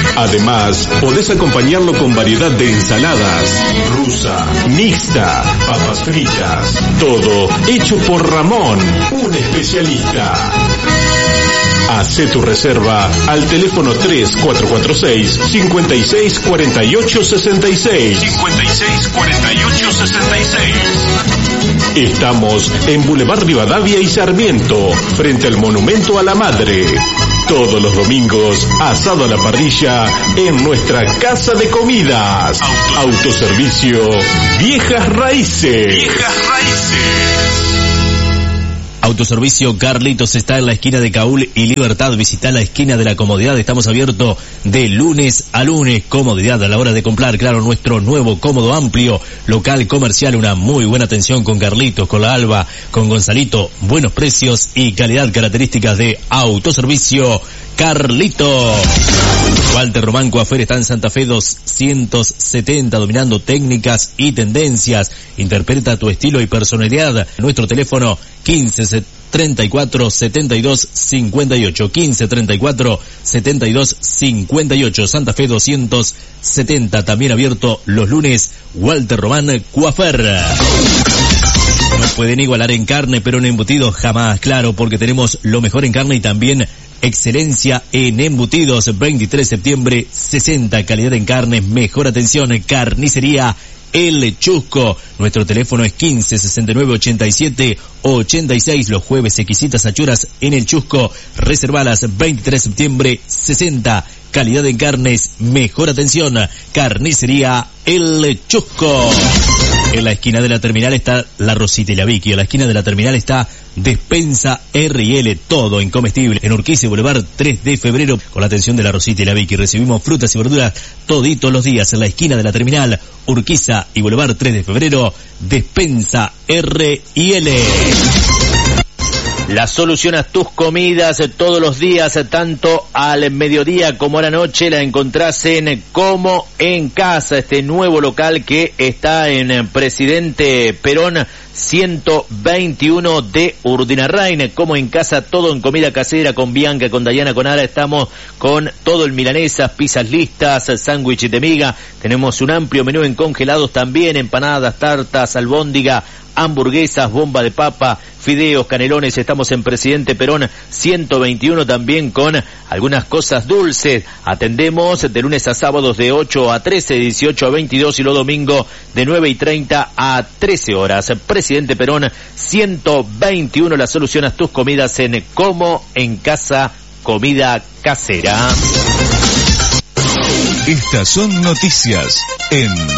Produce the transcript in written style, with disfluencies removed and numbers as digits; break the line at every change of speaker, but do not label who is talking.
Además, podés acompañarlo con variedad de ensaladas, rusa, mixta, papas fritas. Todo hecho por Ramón, un especialista. Hacé tu reserva al teléfono 3446-564866. 564866. Estamos en Boulevard Rivadavia y Sarmiento, frente al Monumento a la Madre. Todos los domingos, asado a la parrilla en nuestra casa de comidas. Autoservicio Viejas Raíces. Viejas Raíces.
Autoservicio Carlitos está en la esquina de Caúl y Libertad. Visita la esquina de la comodidad. Estamos abiertos de lunes a lunes. Comodidad a la hora de comprar. Claro, nuestro nuevo, cómodo, amplio local comercial. Una muy buena atención con Carlitos, con la Alba, con Gonzalito. Buenos precios y calidad, características de Autoservicio Carlitos. Walter Román Coafer está en Santa Fe 270, dominando técnicas y tendencias. Interpreta tu estilo y personalidad. Nuestro teléfono 15 34 72 58, 15 34 72 58, Santa Fe 270, también abierto los lunes. Walter Román Coafer. No pueden igualar en carne, pero en embutidos jamás, claro, porque tenemos lo mejor en carne y también excelencia en embutidos. 23 de septiembre, 60, calidad en carne, mejor atención, carnicería El Chusco. Nuestro teléfono es 15 69 87 86. Los jueves exquisitas achuras en El Chusco. Reservalas. 23 de septiembre, 60. Calidad en carnes, mejor atención, carnicería El Chusco. En la esquina de la terminal está la Rosita y la Vicky. En la esquina de la terminal está Despensa R&L, todo en comestible. En Urquiza Boulevard 3 de febrero, con la atención de la Rosita y la Vicky. Recibimos frutas y verduras toditos los días. En la esquina de la terminal, Urquiza y Boulevard 3 de febrero, Despensa R&L. La solución a tus comidas todos los días, tanto al mediodía como a la noche, la encontrás en Como en Casa, este nuevo local que está en Presidente Perón 121 de Urdinarrain. Como en Casa, todo en comida casera, con Bianca, con Dayana, con Ara. Estamos con todo en milanesas, pizzas listas, sándwich de miga. Tenemos un amplio menú en congelados también, empanadas, tartas, albóndiga, hamburguesas, bomba de papa, fideos, canelones. Estamos en Presidente Perón 121 también con algunas cosas dulces. Atendemos de lunes a sábados de 8 a 13, 18 a 22 y los domingos de 9:30 a 13 horas. Presidente Perón 121, la solución a tus comidas en Como en Casa, comida casera.
Estas son noticias en